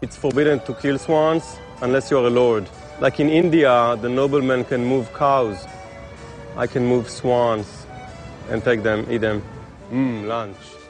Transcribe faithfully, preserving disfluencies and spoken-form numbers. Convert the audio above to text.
It's forbidden to kill swans unless you're a lord. Like in India, the nobleman can move cows. I can move swans and take them, eat them. Mmm, lunch.